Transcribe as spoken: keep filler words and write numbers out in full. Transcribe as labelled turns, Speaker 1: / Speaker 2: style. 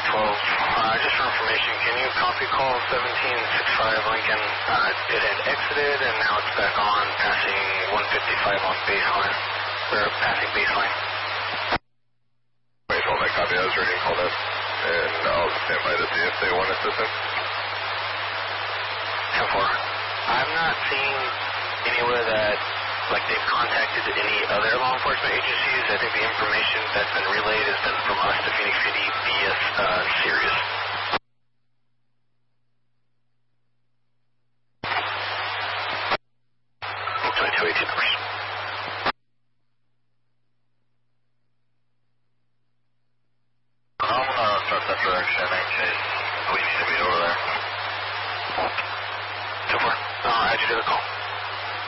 Speaker 1: twelve. Uh, just for information, can you copy call seventeen sixty-five Lincoln? Uh, it had exited and now it's back on, passing one fifty-five on baseline, or passing baseline.
Speaker 2: Wait, hold that copy. I was ready to call that. And I'll stand by to see if they want assistance.
Speaker 1: ten four. I'm not seeing anywhere that, like, they've contacted any other law enforcement agencies. I think the information that's been relayed has been from us to Phoenix City via uh, Sirius. twenty-two eighteen numbers.
Speaker 2: I'm gonna start that direction and chase. We need to be over there.
Speaker 1: ten four. Uh, I just did a call.